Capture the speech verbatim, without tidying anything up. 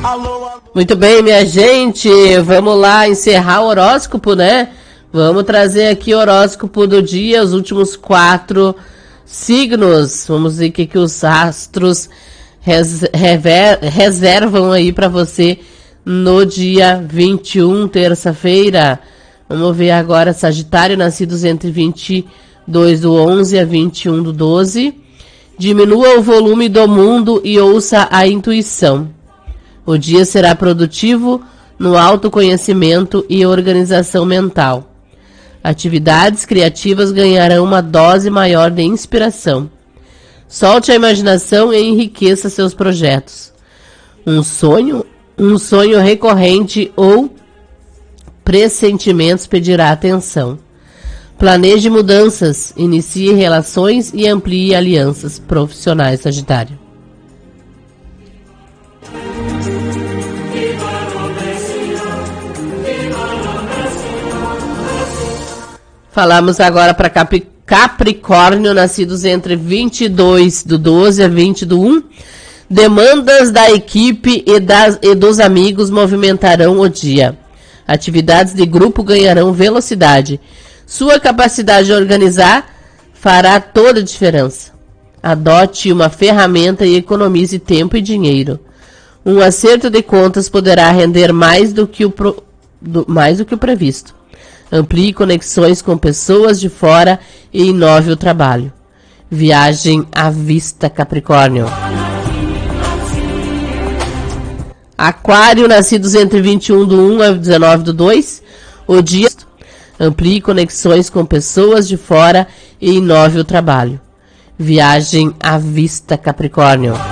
Muito bem, minha gente, vamos lá encerrar o horóscopo, né? Vamos trazer aqui o horóscopo do dia, os últimos quatro signos. Vamos ver o que, que os astros res, rever, reservam aí para você no dia vinte e um, terça-feira. Vamos ver agora, Sagitário, nascidos entre vinte e dois do onze a vinte e um do doze. Diminua o volume do mundo e ouça a intuição. O dia será produtivo no autoconhecimento e organização mental. Atividades criativas ganharão uma dose maior de inspiração. Solte a imaginação e enriqueça seus projetos. Um sonho, um sonho recorrente ou pressentimentos pedirá atenção. Planeje mudanças, inicie relações e amplie alianças profissionais, Sagitário. Falamos agora para Capricórnio, nascidos entre vinte e dois do doze a vinte do um. Demandas da equipe e, das, e dos amigos movimentarão o dia. Atividades de grupo ganharão velocidade. Sua capacidade de organizar fará toda a diferença. Adote uma ferramenta e economize tempo e dinheiro. Um acerto de contas poderá render mais do que o, pro, do, mais do que o previsto. Amplie conexões com pessoas de fora e inove o trabalho. Viagem à vista, Capricórnio. Aquário, nascidos entre vinte e um do um a dezenove do dois. O dia... Amplie conexões com pessoas de fora e inove o trabalho. Viagem à vista, Capricórnio.